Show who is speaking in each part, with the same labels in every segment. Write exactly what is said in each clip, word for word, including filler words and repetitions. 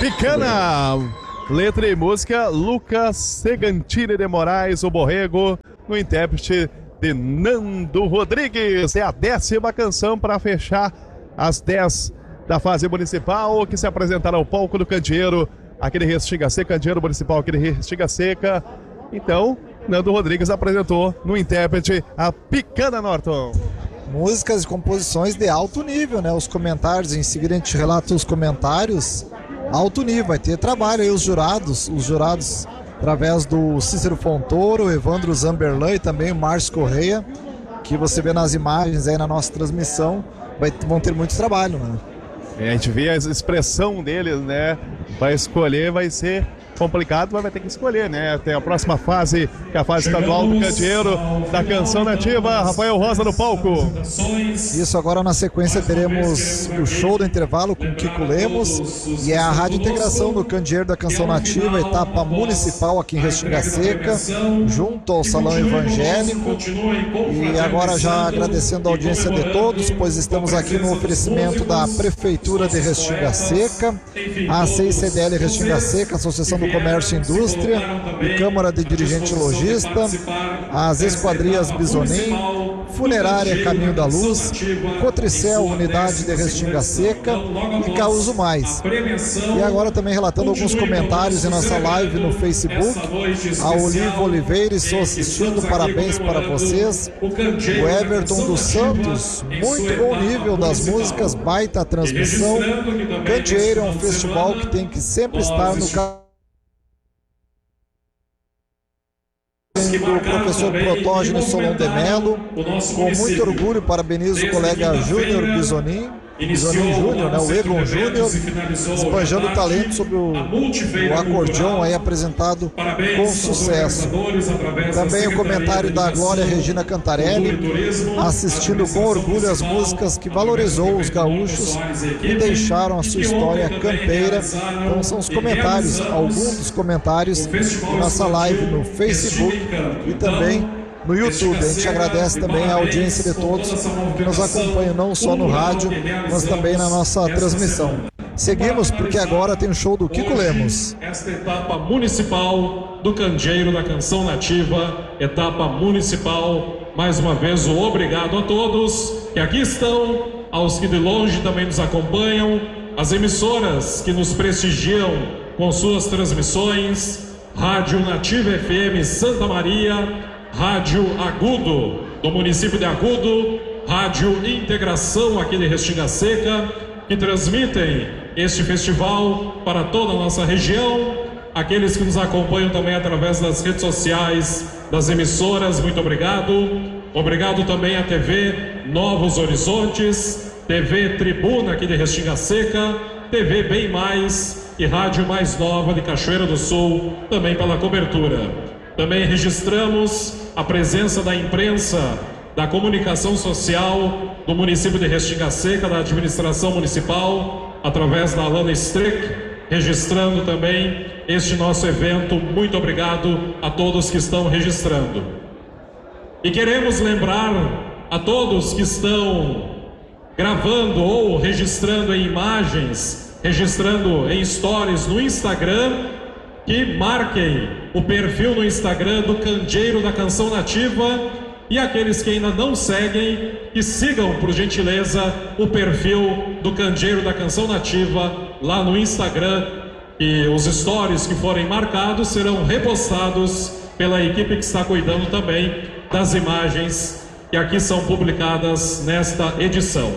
Speaker 1: Picana, letra e música Lucas Segantini de Moraes, o Borrego, no intérprete de Nando Rodrigues. É a décima canção para fechar as dez da fase municipal, que se apresentará ao palco do Candeeiro, aquele Restinga Seca, Candeeiro Municipal, aquele Restinga Seca. Então, Nando Rodrigues apresentou no intérprete a Picana, Norton.
Speaker 2: Músicas e composições de alto nível, né? Os comentários, em seguida a gente relata os comentários. Alto nível, vai ter trabalho aí os jurados, os jurados através do Cícero Fontoro, Evandro Zamberlan e também o Márcio Correia, que você vê nas imagens aí na nossa transmissão, vai, vão ter muito trabalho, né?
Speaker 1: É, a gente vê a expressão deles, né? Vai escolher, vai ser complicado, mas vai ter que escolher, né? Tem a próxima fase, que é a fase estadual do Candeeiro, da canção nativa. Rafael Rosa no palco.
Speaker 2: Isso, agora na sequência teremos o show do intervalo com Kiko Lemos e é a rádio integração do Candeeiro da canção nativa, etapa municipal aqui em Restinga Seca, junto ao Salão Evangélico. E agora já agradecendo a audiência de todos, pois estamos aqui no oferecimento da Prefeitura de Restinga Seca, a C I C D L Restinga Seca, Associação do Comércio e Indústria, e Câmara de Dirigente Logista, as Esquadrias Bisonim, Funerária Caminho da Luz, Cotricel, Unidade de Restinga Seca e Causo Mais. E agora também relatando alguns comentários em nossa live no Facebook. A Oliva Oliveira, estou assistindo, parabéns para vocês. O Everton dos Santos, muito bom nível das músicas, baita transmissão. Candeeiro é um festival que tem que sempre estar no canal. Do professor Protógenes Solon de Mello, com muito orgulho parabenizo o colega Júnior Bisonim, Bisonim Júnior, né, o Egon Júnior, esbanjando o talento sobre o, o acordeão aí apresentado com sucesso. Também o comentário da Glória Regina Cantarelli, assistindo com orgulho as músicas que valorizou os gaúchos e deixaram a sua história campeira. Então são os comentários, alguns dos comentários da nossa live no Facebook e também no YouTube. A gente agradece também a audiência de todos que nos acompanham não só no rádio, mas também na nossa transmissão. Seguimos porque agora tem o show do Kiko Lemos.
Speaker 3: Esta etapa municipal do Candeeiro da Canção Nativa, etapa municipal. Mais uma vez o obrigado a todos que aqui estão, aos que de longe também nos acompanham, as emissoras que nos prestigiam com suas transmissões, Rádio Nativa F M Santa Maria, Rádio Agudo, do município de Agudo, Rádio Integração aqui de Restinga Seca, que transmitem este festival para toda a nossa região. Aqueles que nos acompanham também através das redes sociais, das emissoras, muito obrigado. Obrigado também à T V Novos Horizontes, T V Tribuna aqui de Restinga Seca, T V Bem Mais e Rádio Mais Nova de Cachoeira do Sul, também pela cobertura. Também registramos a presença da imprensa, da comunicação social do município de Restinga Seca, da administração municipal, através da Alana Strick, registrando também este nosso evento. Muito obrigado a todos que estão registrando. E queremos lembrar a todos que estão gravando ou registrando em imagens, registrando em stories no Instagram, que marquem o perfil no Instagram do Candeeiro da Canção Nativa, e aqueles que ainda não seguem, que sigam, por gentileza, o perfil do Candeeiro da Canção Nativa lá no Instagram, e os stories que forem marcados serão repostados pela equipe que está cuidando também das imagens que aqui são publicadas nesta edição.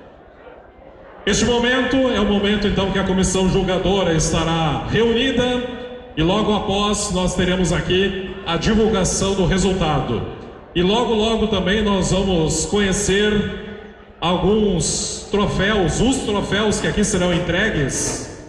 Speaker 3: Este momento é o momento então que a comissão julgadora estará reunida, e logo após nós teremos aqui a divulgação do resultado. E logo logo também nós vamos conhecer alguns troféus, os troféus que aqui serão entregues,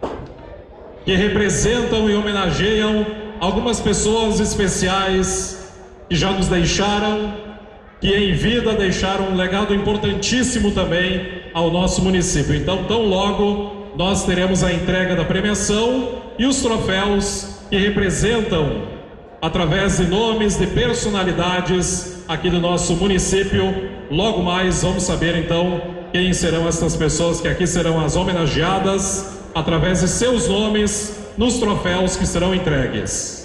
Speaker 3: que representam e homenageiam algumas pessoas especiais que já nos deixaram, que em vida deixaram um legado importantíssimo também ao nosso município. Então, tão logo nós teremos a entrega da premiação e os troféus que representam, através de nomes de personalidades aqui do nosso município. Logo mais vamos saber então quem serão essas pessoas que aqui serão as homenageadas através de seus nomes, nos troféus que serão entregues.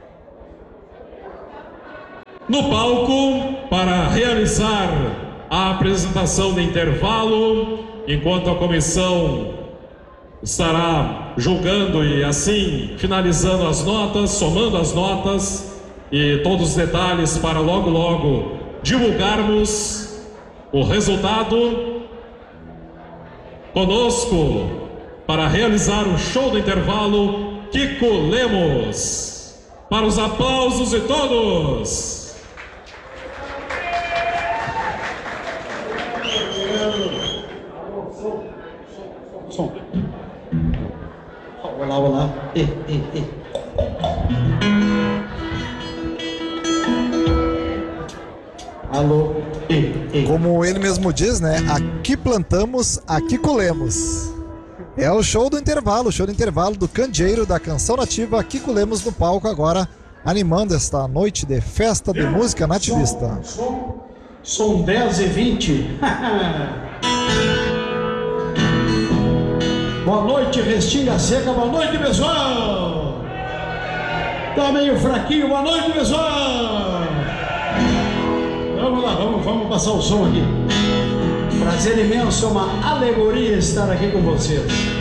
Speaker 3: No palco, para realizar a apresentação de intervalo, enquanto a comissão estará julgando e assim finalizando as notas, somando as notas e todos os detalhes para logo logo divulgarmos o resultado. Conosco para realizar o show do intervalo, Kiko Lemos. Para os aplausos de todos.
Speaker 4: Som. Olá, olá. E, e, e. Alô. E, e.
Speaker 2: Como ele mesmo diz, né? Aqui plantamos, aqui colhemos. É o show do intervalo, o show do intervalo do candeeiro da canção nativa Kiko Lemos no palco agora, animando esta noite de festa de música nativista.
Speaker 4: Som, som dez e vinte. Boa noite, Restinga Seca. Boa noite, pessoal. Tá meio fraquinho. Boa noite, pessoal. Vamos lá, vamos, vamos passar o som aqui. Prazer imenso, é uma alegoria estar aqui com vocês.